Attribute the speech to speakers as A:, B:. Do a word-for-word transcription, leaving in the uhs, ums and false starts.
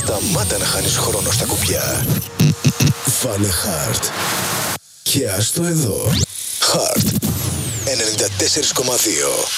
A: Σταμάτα να χάνεις χρόνο στα κουπιά. Βάλε Heart. Και άστο εδώ. Heart ενενήντα τέσσερα κόμμα δύο.